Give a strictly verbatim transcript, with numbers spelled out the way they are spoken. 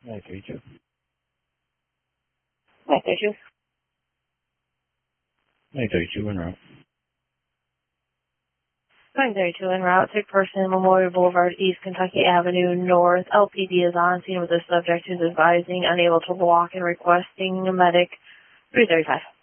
nine thirty-two. nine thirty-two. nine thirty-two en route. nine thirty-two en route. Sick person, Memorial Boulevard, East Kentucky Avenue, North. L P D is on scene with the subject who's advising, unable to walk and requesting a medic. three thirty-five.